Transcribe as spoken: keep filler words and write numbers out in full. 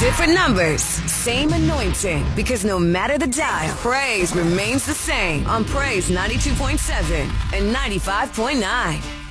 Different numbers, same anointing. Because no matter the dial, praise remains the same on Praise ninety-two point seven and ninety-five point nine.